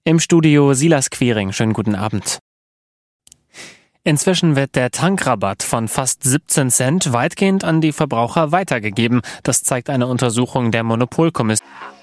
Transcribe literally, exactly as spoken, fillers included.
Im Studio Silas Quiring. Schönen guten Abend. Inzwischen wird der Tankrabatt von fast siebzehn Cent weitgehend an die Verbraucher weitergegeben. Das zeigt eine Untersuchung der Monopolkommission.